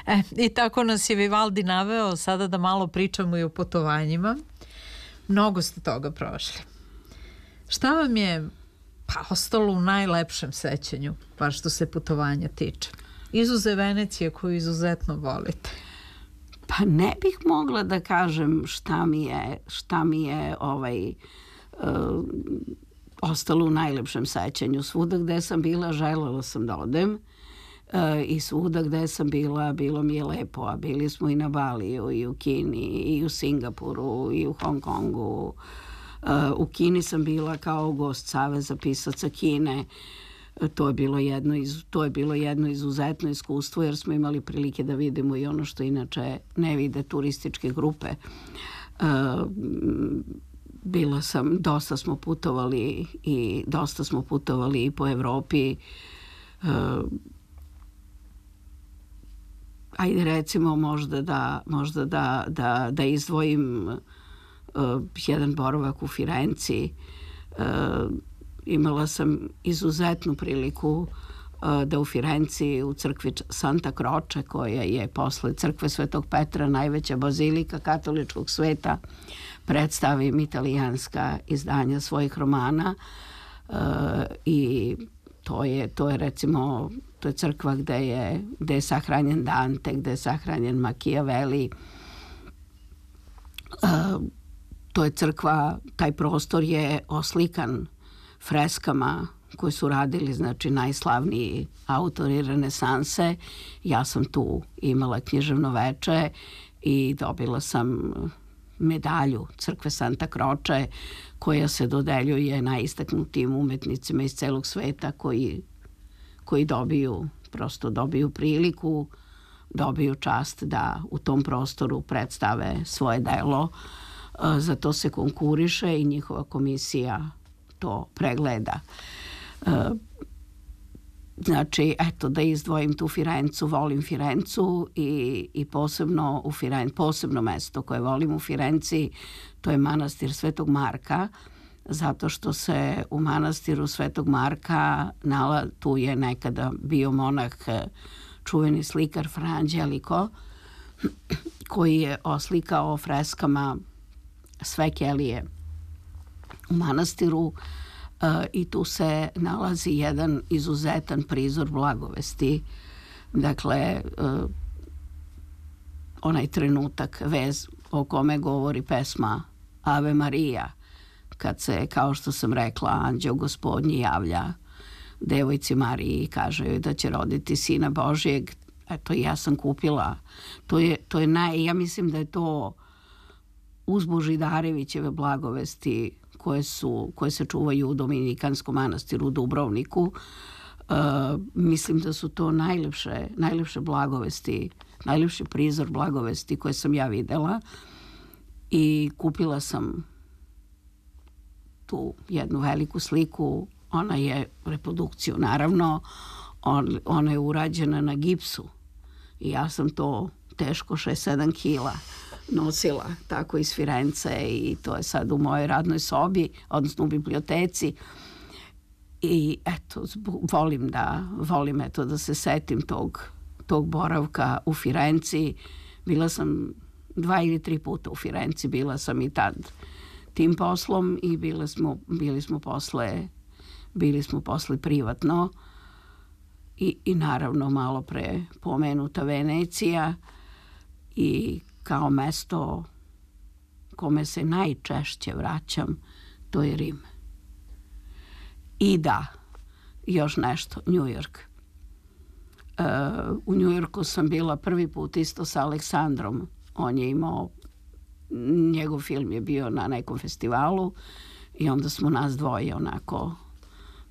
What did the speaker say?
I tako nas je Vivaldi naveo sada da malo pričamo i o putovanjima. Mnogo ste toga prošli. Šta vam je ostalo u najlepšem sećanju, baš što se putovanja tiče? Izuzev Venecije koju izuzetno volite. Pa ne bih mogla da kažem šta mi je ostalo u najlepšem sećanju. Svuda gde sam bila želela sam da odem i svuda gde sam bila bilo mi je lepo, a bili smo i na Baliju i u Kini i u Singapuru i u Hong Kongu. U Kini sam bila kao gost Saveza pisaca Kine. To je bilo jedno izuzetno iskustvo jer smo imali prilike da vidimo i ono što inače ne vide turističke grupe. Dosta smo putovali i po Evropi. Ajde recimo možda da izdvojim jedan boravak u Firenci. Imala sam izuzetnu priliku da u Firenci u crkvi Santa Croce, koja je posle crkve Svetog Petra najveća bazilika katoličkog sveta, predstavim italijanska izdanja svojih romana i to je recimo, to je crkva gde je sahranjen Dante, gde je sahranjen Machiavelli. To je crkva, taj prostor je oslikan freskama koje su radili, znači, najslavniji autori renesanse. Ja sam tu imala književno veče i dobila sam medalju crkve Santa Croce koja se dodeljuje najistaknutijim umetnicima iz celog sveta koji dobiju priliku, dobiju čast da u tom prostoru predstave svoje delo. Za to se konkuriše i njihova komisija to pregleda. Znači, eto, da izdvojim tu Firencu, volim Firencu i posebno mesto koje volim u Firenci, to je manastir Svetog Marka, zato što se u manastiru Svetog Marka tu je nekada bio monah, čuveni slikar Fra Angelico, koji je oslikao freskama sve kelije u manastiru i tu se nalazi jedan izuzetan prizor blagovesti. Dakle, onaj trenutak, vez o kome govori pesma Ave Maria, kad se, kao što sam rekla, anđeo Gospodnji javlja devojci Mariji i kaže joj da će roditi Sina Božijeg. Eto, ja sam kupila. Ja mislim da je to uz Božidarevićeve blagovesti koje se čuvaju u Dominikanskom manastiru u Dubrovniku. Mislim da su to najlepše blagovesti, najlepši prizor blagovesti koje sam ja videla i kupila sam tu jednu veliku sliku. Ona je reprodukciju, naravno, ona je urađena na gipsu i ja sam to teško 6-7 kila nosila tako iz Firence i to je sad u mojoj radnoj sobi, odnosno u biblioteci. I eto, volim da se setim tog boravka u Firenci. Bila sam 2 ili 3 puta u Firenci, bila sam i tad tim poslom i bili smo posle privatno i naravno malo pre pomenuta Venecija i kao mesto kome se najčešće vraćam, to je Rim. I da, još nešto, New York. U New Yorku sam bila prvi put isto sa Aleksandrom. On je imao, njegov film je bio na nekom festivalu i onda smo nas dvoje onako